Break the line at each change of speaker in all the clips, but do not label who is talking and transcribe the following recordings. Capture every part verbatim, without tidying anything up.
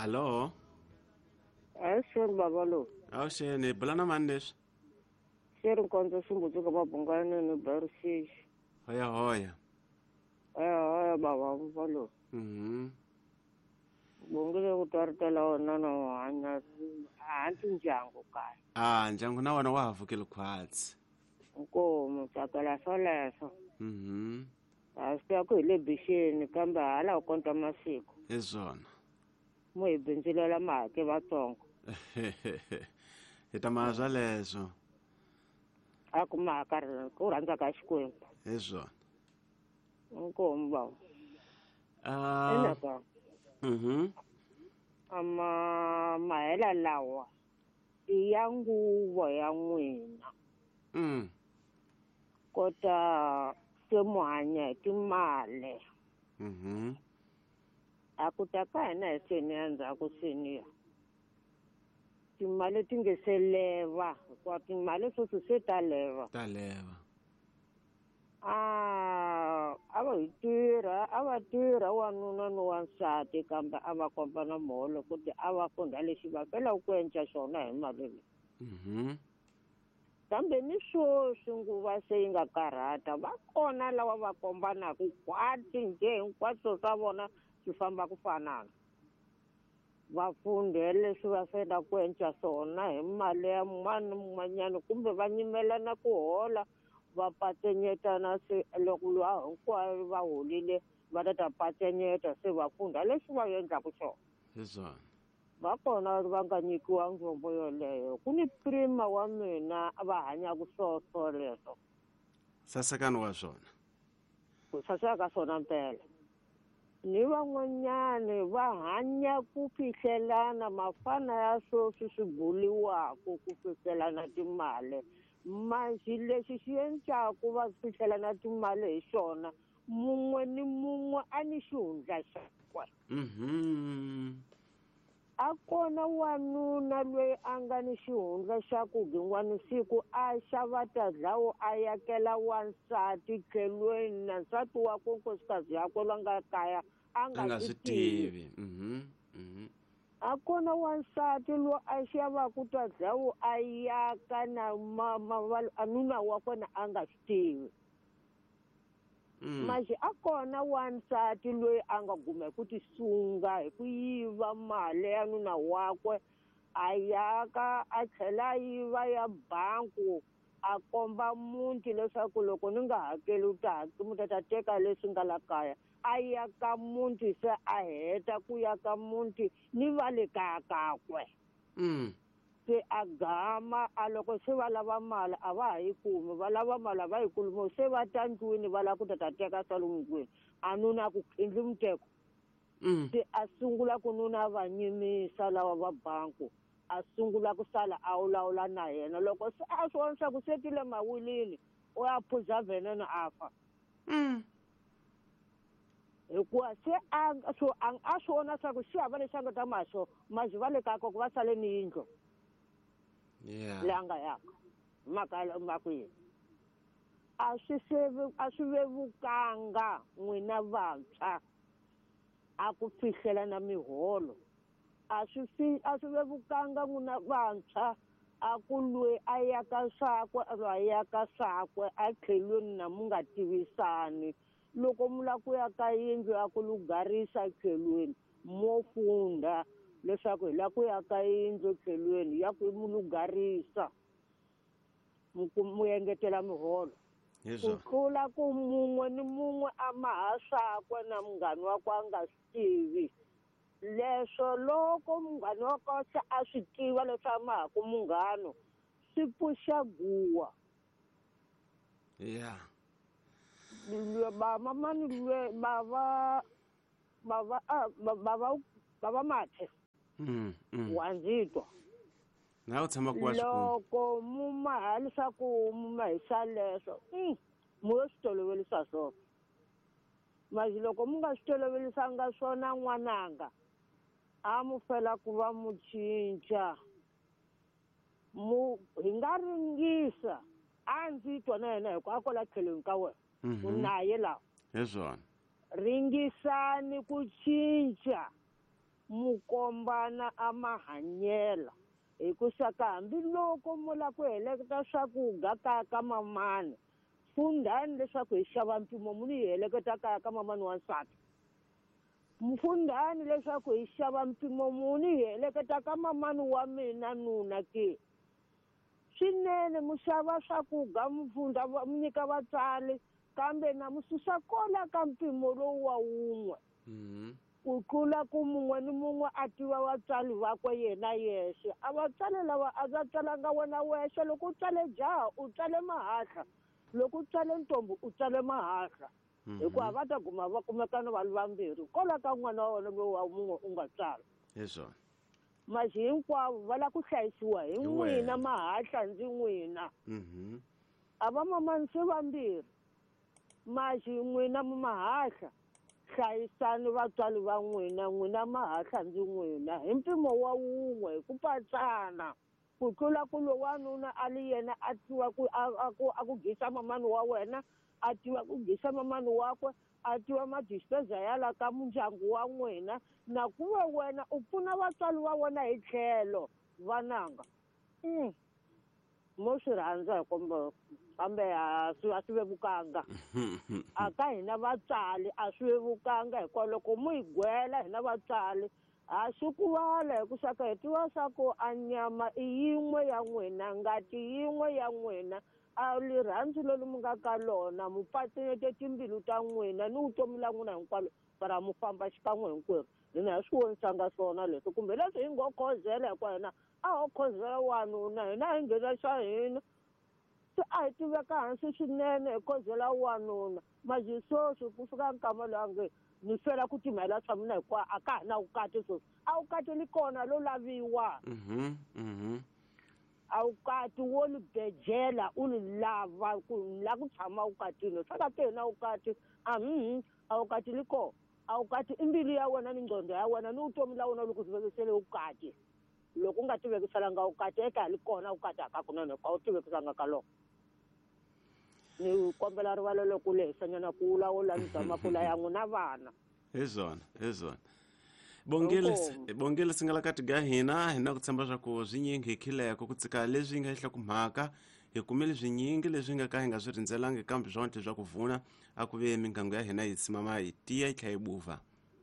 Hallo?
Ayisho baba lo.
Awushene bulana mani leswi?
Sheri nkonzo swimbudzo ka babungana ni Bersish.
Hoya hoya.
Aya aya baba baba lo.
Mhm.
Bongile ku taritela wona no hanya hanti ndyangu kaya.
Ah, ndyangu na wona wa havukile khwatsi.
Nkomo tsakela swoleswo.
Mhm.
A swi ya ku hi le bixeni kambe hala u konta masiku.
Hi swona.
Mo hi bindzulela mahake vatsongo.
Hi ta ma swa leswo.
A ku mahaka ku rhandza ka Xikwembu.
Hi swona.
Nkomo baba.
Ah.
Ina ka.
Mhm.
Ama mahela lawa i ya nguvo ya n'wina.
Mm.
Kota se mu hanya hi timali.
Mhm.
A ku ta ka hina hi seni ya ndzhaku seniya. Timali ti nge se leva hikuva timali sweswi se ta leva.
Ta leva.
Ah, a va hi tirha a va tirha wanuna ni wansati kambe a va komba na muholo kuti a va kunda lexi va fela ku endla xona hi mali leyi.
Mhm.
Kambe ni swoswi nguva se yi nga karhata va kona lava va kombanaka kwati njhe hinkwaswo swa vona swi famba ku fanana. Va fundhe leswi va fela ku endla swona hi mali ya mani mun'wanyana kumbe va nyimelana ku hola va patenyetana se loko lwa hinkwayo va holile va ta ta patenyeta se va fundha leswi va endlaka swona.
Hi swona.
Va kona va nga nyikiwa ndzumbo yoleyo ku ni prima wa mina va hanyaka swoswo leswo.
Sasekani wa swona.
Ku saseka ka swona mpela. Ni van'wanyani va hanya ku fihlelana mafana ya swoswi swi buliwaku ku fihlelana timali. Manje lexi xi endlaku va fihlelana timali hi xona mun'we ni mun'we a ni xihundla xakwe.
Mhm.
A kona wanuna loyi a nga ni xihundla xa ku gin'wana siku a xava tadlawo a yakela wansati tlhelweni na nsati wa ku nkosikazi yakwe la nga kaya a nga swi tivi.
Mhm. Mhm.
A kona wansati lo a xavaku tadlawo a yaka na nuna wa kona a nga swi tivi. Manje a kona wansati loyi a nga gume ku tisunga hi ku yiva mali ya nuna wakwe a yaka a tlhela yiva ya banku a komba muti leswaku loko ni nga hakeli u ta mu ta ta teka leswi nga la kaya a yaka muti se a heta ku yaka muti ni va le kaya kakwe. Se a gama a loko se va lava mali a va ha yi kumi va lava mali a va yi kumi se va ta ndlwini va lava ku ta ta teka swa lomu ndlwini a nuna ku endli muteko. Se a sungula ku nuna va nyimisa lava va banku a sungula ku sala a wulawula na yena loko se a swi vona swa ku se ti le mawilini u ya phuza veneno a fa. Hikuva se a so a swi vona swa ku xi hava lexi a nga ta maxo mazi va le kaya ku va sale ni yindlu.
Yeah.
La nga yaka mhaka ma ku yini a swi sevi a swi vevukanga n'wina vantshwa a ku fihlela na miholo a swi fi a swi vevukanga n'wina vantshwa a ku loyi a yaka swakwe a yaka swakwe a tlhelweni na mu nga tivisani loko mu la ku yaka yindlu ya ku lugarisa tlhelweni mo funda leswaku hi la ku yaka yindlu tlhelweni ya ku mu lugarisa mu engetela miholo. Ku tlula ku mun'we ni mun'we a maha swakwe na munghani wa ku a nga swi tivi leswo loko munghani wa ka se a swi tiva leswi a mahaku munghano swi pfuxa guwa.
Yeah.
Baba mani lwe baba baba baba baba mathe.
Mm.
Wa ndzi twa.
Na u tshama ku wa swi kuma.
Loko mu mahalisa ku mu mahisa leswo mu yo swi tolovelisa swona. Manje loko mu nga swi tolovelisanga swona n'wananga a mu fela ku va mu cinca mu hi nga ringisa a ndzi twa na yena hikuva a kola tlhelweni ka wena u naye lawa.
Hi swona.
Ringisani ku cinca mukombana a mahanyela hikusa ka hambiloko mu la ku heleketa swakudya kaya ka mamani fundhani leswaku hi xava mpimo mu ni hi heleketa kaya ka mamani wansati mfundhani leswaku hi xava mpimo muni hi heleketa ka mamani wa mina nuna ke swinene mu xava swakudya mufundha mu nyika vatswari kambe na mu susa kola ka mpimo lowu wa wun'we ku tlula ku mun'we ni mun'we a tiva vatswari vakwe yena yexe a vatswari lava a va tswalanga wena wexe loko u tswale jaha u tswale mahahla loko u tswale ntombi u tswale mahahla hikuva va ta guma va kumeka na vanhu vambirhi kola ka n'wana wa wena lowu wa mun'we u nga tswala
hi swona
masi hinkwavo va lava ku hlayisiwa hi n'wina mahahla ndzi n'wina a va mamani se vambirhi masi n'wina mahahla hlayisani vatswari va n'wina n'wina mahahla ndzi n'wina hi mpimo wa wun'we hi ku patsana ku tlula ku lo wanuna a li yena a tiva ku a ku gisa mamani wa wena a tiva ku gisa mamani wakwe a tiva madispensa yala ka mindyangu wa n'wina na kuve wena u pfuna vatswari va wena hi tlhelo vananga mo swi rhandza hi komba kambe a swi a swi vevukanga a ka hina vatswari a swi vevukanga hikwalaho loko mu hi gwela hina vatswari a swi ku vala hi ku saka hi tiva swa ku a nyama i yin'we ya n'wina ngati yin'we ya n'wina a lirhandzu leri mi nga ka lona mupatsinete timbilu ta n'wina ni vutomi la n'wina hinkwalo para mu famba xikan'we hinkwerhu hina hi swi vonisanga swona leswi kumbe leswi hi ngo khozela hi ku hina a ho khozela wanuna hina hi nghena xa hina se a hi tiveka hansi swinene hi khozela wanuna maji swoswi ku fika nkama loyi a nge ni fela ku timhela swa mina hinkwayo a ka ha na vukati swoswi a vukati li kona lo laviwa a wu kati wo ni bejela u ni lava ku ni lava ku tshama vukatini swa ka te na vukati a a vukati li kona a vukati i mbilu ya wena ni ngqondo ya wena ni vutomi la wena loko tivekisele vukati loko u nga tivekiselanga vukati eka li kona vukati aka kunene ka u tivekisanga ka loko ni kombela rivala loko le hisanyana ku wulawula ni tshama kula ya n'wina vana
hi zona hi zona bongile bongile singala kati ga hina hina ku tshemba swa ku zwinyingi hi khileko ku tsika leswi nga hla ku mhaka hi kumile zwinyingi leswi nga ka hi nga swi rindzelangi kambe zwontle swa ku vuna a ku ve mingangu ya hina yi tsimama hi tiya yi tlha yi buva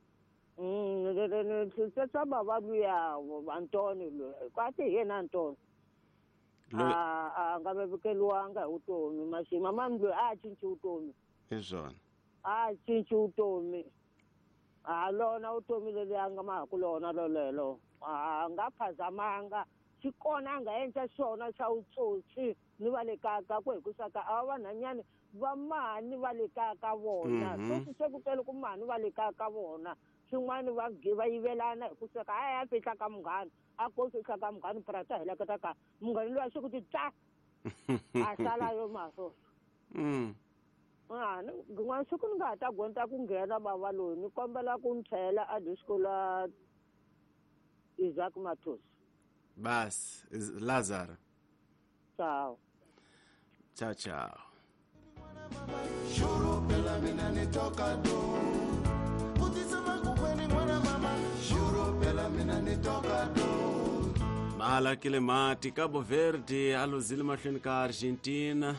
tsa baba luya Antoni loyi kwati hi yena Antoni a nga vevukeliwanga hi vutomi masi mama loyi a cinci vutomi
hi swona
a cinci vutomi a lona vutomi leri a nga mahaku lona lolelo a nga phazamanga xi kona a nga endla xona xa vutsotsi ni va le kaya ka ku hi ku saka a va vanhwanyani va mani va le kaya ka vona sweswi se ku tele ku mani va le kaya ka vona swin'wana va va yivelana hi ku saka a ya fihla ka munghana a ko fihla ka munghana prata heleketa ka munghana loyi a xi ku ti tsa a sala yo maso a gin'wana siku ni nga ha ta gonta ku nghena bava loyi ni kombela ku ni tlhela a disco la Isaac Matos
bas Lazar
ciao
ciao ciao
shuru pela mina nitoka do utisema kuweni mwana mama shuru pela mina nitoka do
Mala Kilemati Cabo Verde aluzile mahlweni ka Argentina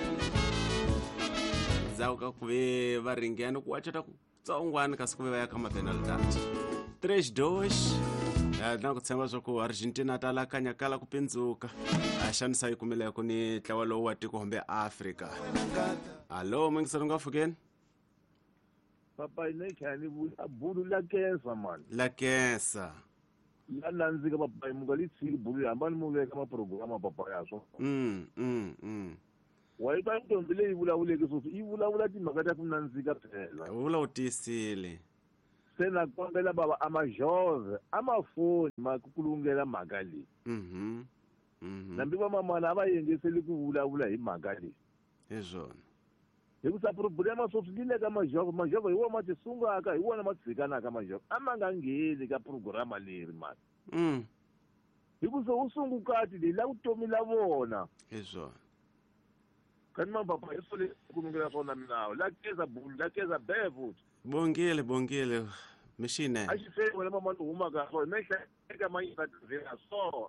zauka ku ve va ringana ku wachata ku tsongwana kasi ku ve va ya ka mapenalidade três dois na ku tshemba swa ku Argentina ta lakanya kala ku pindzuka a xanisa yi kumileko ni ntlawa lowu wa tiko hombe Africa allo mungisani nga fukeni
papa ine chani bulu la kensa man
la kensa
la nanzika papa mungali tsiki bulu hambani mu veka ma programa papa ya so
mm mm mm
wa ita ntombi leyi vulavuleke sweswi yi vulavula timhaka ta ku nandzika phela
vula u tiyisile
se na kombela baba amajove amafoni ma ku kulungela mhaka leyi
mhm mhm
nambi va mamana a va yengeseli ku vulavula hi mhaka leyi
hi swona
hi ku sa problema sweswi li le ka majove majove hi wona ma tisungaka hi wona ma tshikanaka majove a ma nga ngheni ka programa leri mani
mm
hi ku se u sungukati leyi la vutomi la vona
hi swona
kani mapapa hi swole kulungela swona milawu la keza bulu la keza bee futhi
bongile bongile mishine
a xi fe wena mama ni huma ka so me hla eka mayina tirhela so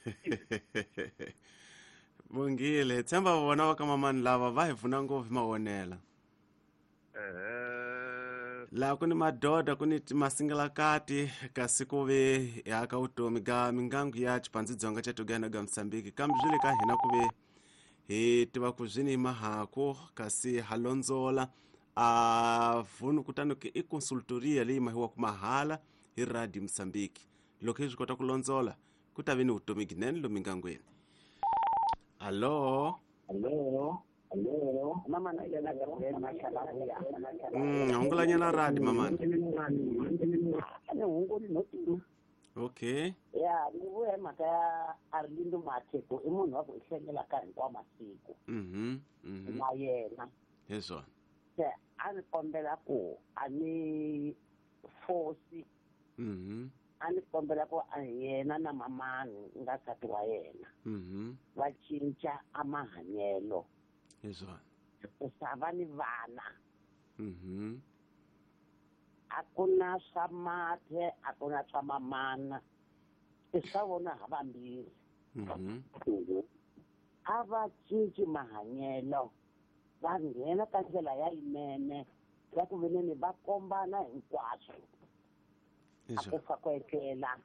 Bongile tshemba vona va ka mamani lava va hi pfuna ngopfu hi mavonela
eh
laha ku ni madoda ku ni masingelakati kasi ku ve hi aka vutomi ka mingangu ya xipandzitsonga xa togana ga Msambiki kambe byi le ka hina ku ve hi tiva ku byi ni mahako kasi ha londzola a vhunu kutani ke i consultoria leyi mahiwaku mahala hi radio Msambiki loko hi swi kota ku londzola ku ta ve ni vutomi ginene lomu mingangweni. Allo
Hello. Hello. Mama na yena ga ku mashala ya.
mm hongolanyana radi mamani.
Ane hongoli notu.
Okay.
Ya, ni vuya maka ya Arlindo Mateko i munhu wa ku hlengela ka hinkwa masiku.
Mhm. Mhm.
Na yena.
Yeso.
Se a ni kombela ku a ni force
Mhm.
a ni kombela ku a yena na mamani nga sati wa yena
Mhm.
va cinca a mahanyelo
Yeso.
ku sava ni vana
Mhm.
a ku na swa mathe a ku na swa mamana i swa vona havambirhi
Mhm.
a va cinci mahanyelo va nghena ka ndlela ya yinene ya ku veneni va kombana hinkwaswo a
Yeso.
ku fa ku etlela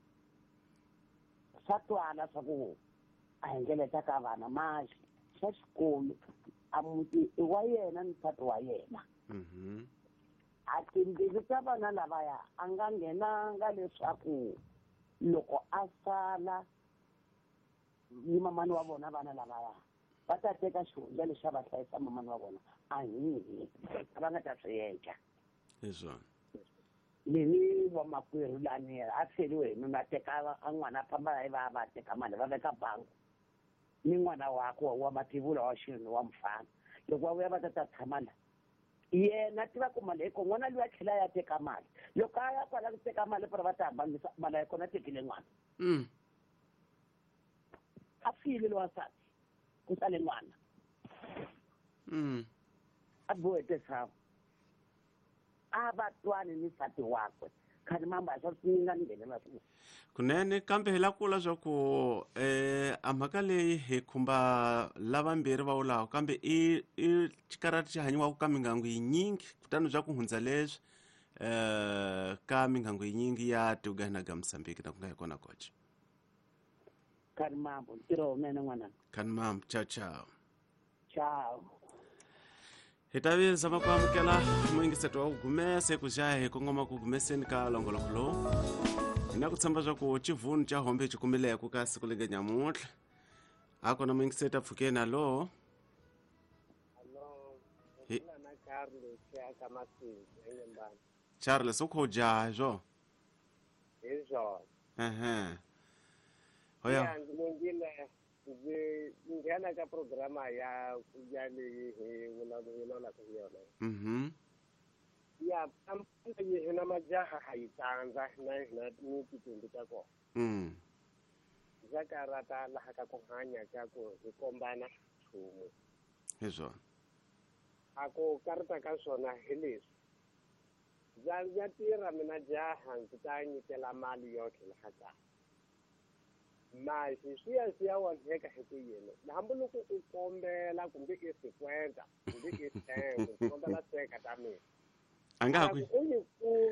swa twala swa ku a hengeleta ka vana maxi xa xikulu a muti i wa yena ni nsati wa yena
Mhm.
a timbilu ta vana lavaya a nga nghenanga leswaku loko a sala ni mamani wa vona vana lavaya va ta teka xihundla lexi a va hlayisa mamani wa vona a hihi a va nga ta swi endla
Yeso.
leni vamakwerhu lani a feriwe hi nuna teka a n'wana a famba hi va va teka mali va veka bangi ni n'wana wakwe wa mativula wa xinhu wa mfana loko va vuya va ta ta tshama la yena tiva ku mali eko n'wana loyi a tlhela ya teka mali loko a ya kwala ku teka mali pora va ta hambangisa mali ya kona tekile n'wana
Mm.
a file loyi wasati ku sale n'wana
Mm.
a bohete savo a va twani ni nsati wakwe khani mamba swa swi nga ni nghenela swi
Kunene kambe hi la kula swa ku eh a mhaka leyi hi khumba lavambirhi va wulawo kambe i i xikarati xi hanyiwaku ka mingangu yinyingi kutani bya ku hundza leswi eh ka mingangu yinyingi ya togana ga Msambiki na ku nga hi kona kocha.
khani mambo ntirho wunene n'wananga
Khani mam ciao ciao.
ciao
Hi ta vi zama ku amukela muingiseto wa ku gumesa ku ja hi kongoma ku gumeseni ka longoloko lowu hi na ku tshemba swa ku xivunu xa hombe xi kumileko ka siku leke nyamutlha a kona muingiseti a pfukeni alo
Hello,
Hi-
ngina na Carlos ya ka Masisi enyembani.
Charles u kho jaha zwo
Hi swona.
ehe
Ya
hoya
ngilungile ndzi nghena ka programa ya ya leyi hi vulavula ka yona.
mhm
Ya kampani yi hina majaha ha yi tsandza na hina ni titimbi ta kona.
mm
Za karata laha ka ku hanya ka ku hi kombana nchumu.
hi swona
A ku karata ka swona hi leswi. Za ya tirha mina jaha ndzi ta nyikela mali yo tlhela haka. Masi swiya siya onheka hi ku yini hambi loko u kombela kumbe i sikwenta kumbe i tengo u kombela seka ta mina
a nga ha ku
u yi ku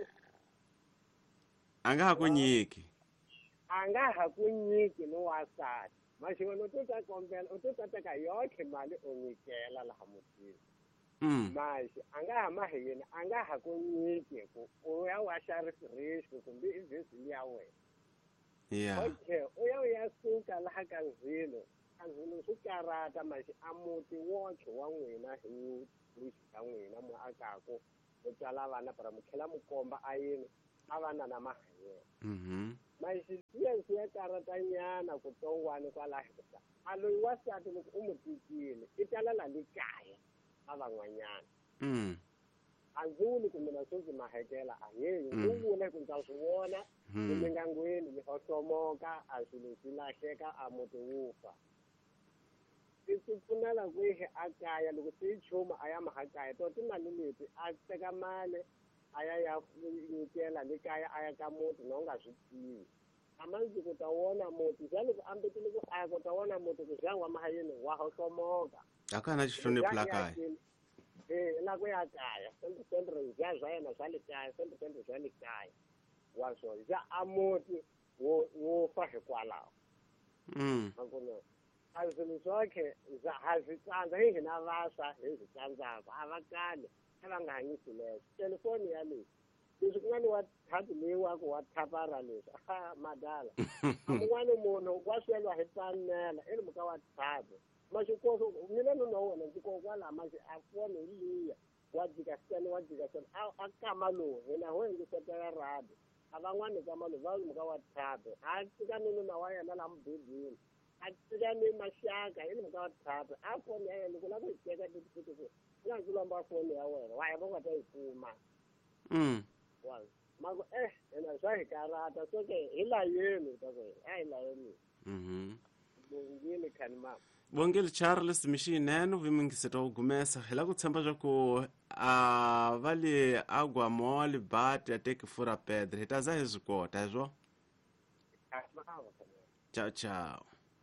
a nga ha ku nyiki
a nga ha ku nyiki ni wasati maxin'wana u to ta kombela u to ta teka yotlhe mali u nyikela laha mutini
mm
maxi a nga ha ma hi yini a nga ha ku nyiki ku u ya waxa rifirishi kumbe i vhesi ya wena
yeah
okay uya uyasuka laha ka ndzilo ka ndzilo swi karata maxi a muti wotlhe wa n'wina hi lexi ka n'wina mu akaku mu tswala vana para mu tlhela mu komba a yini a vana na mahanyelo
mhm
maxi siya siya karata nyana ku tongwani kwala hisa a loyi wasati loko u mu tikile i tala la le kaya a van'wanyana
mm
a ndzi vuli ku mina swo ndzi mahekela a yeyi ndzi vule ku ndza swi vona emingangweni yi hohlomoka a swilo swi lahleka a muti wu fa i swi pfunela kwihi a kaya loko swi yi chuma a ya mahakaya to timali leti a teka mali a ya ya nyikela le kaya a ya ka muti no nga swi tivi amanzi ku ta wona muti jalo ku ambetile ku aya ku ta wona muti ku jangwa mahayini wa hosomoka
akana xihloniphi la kaya
eh la ku ya kaya sempre sempre ja ja yena swa le kaya sempre sempre swa le kaya wa so ja amuti wo wo fa hikwalaho
mm
akona azilo zwakhe za hazitsanza hina vasa hezitsanzako avakale avangahanyisi leswo telefoni ya leswi leswi ku nga ni WhatsApp leyi wa ku WhatsApp ra leswi a madala amun'wana munhu wa swelwa hi panela i muka WhatsApp maxikoso mina no no wena ndzi ko kwala maxi a foni liya wa jika scan wa jika scan a kama lo hina ho ngisetela rado avan'wana kama lo va muka WhatsApp a tika nini na wa yena la mbedini a tika ni maxaka i muka WhatsApp a foni ya yena ku la ku teka tifoto ku la ku lomba foni ya wena wa ya nga ta yi kuma
mm
wa mago eh ena swa hi karata so ke hila yeni ta ku ai la yeni
mhm
ngini khani mama
Bongile Charles Mishineno vimingiseta ugumesa hela kutshemba swa ku a vale agwa mole bat ya take fura pedre hitaza hezikota hezwo ciao ciao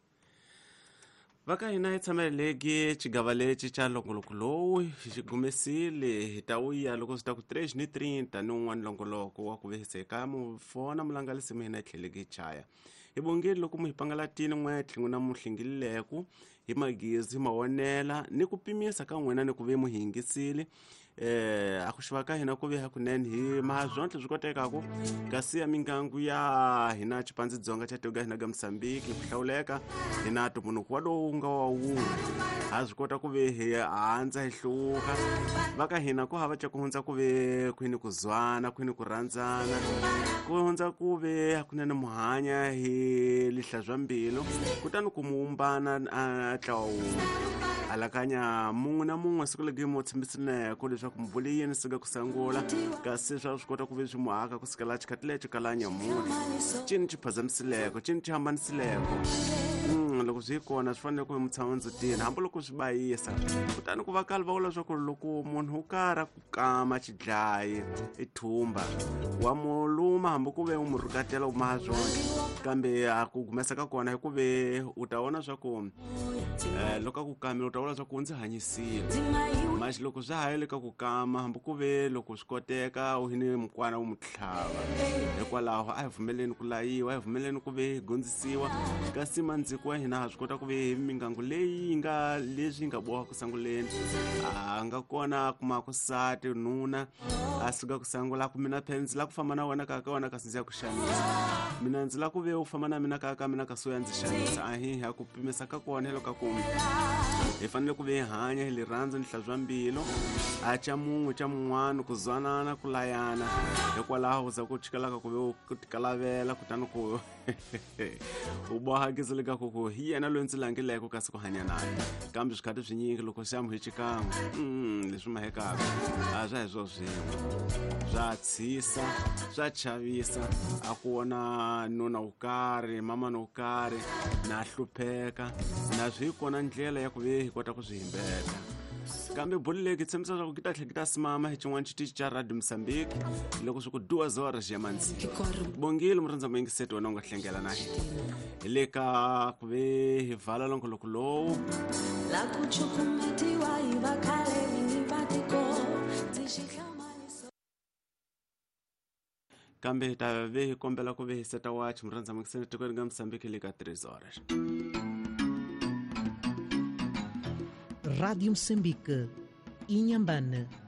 vaka hina itshameleleki chigava lexi cha longoloko lowu xi gumesile hi ta wuya loko swi ta ku tres ni thirty ni un'wana longoloko wa ku vehiseka mu fona mulangalisi mina tlheleki chaya hi bongile loko mu hi pangalatini n'wetlhi n'wina mu hlingilileku hi magizi mawonela ni ku pimisa ka n'wina ni ku ve mu hi yingisile eh a ku xiva ka hina ku ve hakunene hi mahazontle swi kotekaku kasi ya mingangu ya hina chipandzi dzonga cha tega hina ga Mozambique ku hlawuleka hina tumunuku wa lowu nga wa wu ha swi kota ku ve hi handza hi hluka vaka hina ku hava cha ku hundza ku ve kwini ku zwana kwini ku rhandzana ku hundza ku ve hakunene muhanya hi lihlazwa mbilo kutani ku muumbana a tlawa alakanya mungu na mungu siku legi mo tshembisile ko leswaku mvuli yini siga ku sangula kasi swa swi kota ku ve swi muhaka ku sikala chikhatile chikalanya muli cini chiphazamisileko cini chihambanisileku mm loko swi kona swi fanele ku mutshama ndzutini hambi loko swi bayisa kutani ku vakali va vula leswaku loko munhu u kara ku kama xidlayi ithumba wa muluma hambi ku ve u mu rukatela u mahazonke kambe a ku gumesa ka kona hi ku ve u ta vona swa ku eh loko ku kamela u ta vula swa ku ndzi hanyisile maxi loko swi hayele ka ku kama hambi ku ve loko swi koteka u hini mukwana u mutlhava hikwalaho a hi vumeleni ku layiwa a hi vumeleni ku ve gondzisiwa kasi mandziko wa hina ha swi kota ku ve mingangu leyi yi nga leswi yi nga boha ku sanguleni a nga kona kuma ku sati nuna a suka ku sangula ku mina phe ndzi la ku famba na wena ka ka wena kasi ndzi ya ku xanisa mina ndzi la ku ve u famba na mina ka ka mina ka so ya ndzi xanisa a hi ha ku pimesa ka kona helo ka ku hi fanele ku ve hanya hi le rhandza ni hlazwa mbilo a cha mungu cha mun'wana ku zwanana ku layana hikwalaho za ku chikalaka ku ve ku tikalavela kutani ku u boha gizile ka ku ku hi yena loyi ndzi langileke kasi ku hanya naye kambe swikhati swinyingi loko xi ya mu hi xikan'we mm leswi mahekaka a swa hi swo swin'we swa tshisa swa chavisa a ku vona nuna wo karhi mama no karhi na hlupheka na swi kona ndlela ya ku ve hi kota ku swi himbeta kambe boli leki tshembisa swa ku kita tlhe kita simama hi xin'wana xitichi xa Radio Mozambique loko swi ku duwa zora xi ya mandzini bongile murhandza muyingiseti wena u nga hlengela na hina hi le ka ku ve hi vala longoloko lowu
la ku chukumetiwa hi vakhale vinyi va tiko
kambe hi ta ve hi kombela ku ve hi seta watch murhandza muyingiseti tikweni ka Mozambique le ka três horas
Rádio Moçambique, Inhambane,